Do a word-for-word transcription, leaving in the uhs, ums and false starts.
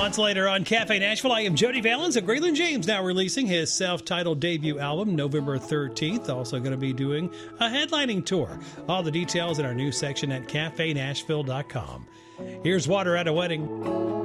Months later on Cafe Nashville, I am Jody Valens. And Graylin James now releasing his self-titled debut album November thirteenth. Also going to be doing a headlining tour. All the details in our news section at cafe nashville dot com. Here's Water at a Wedding.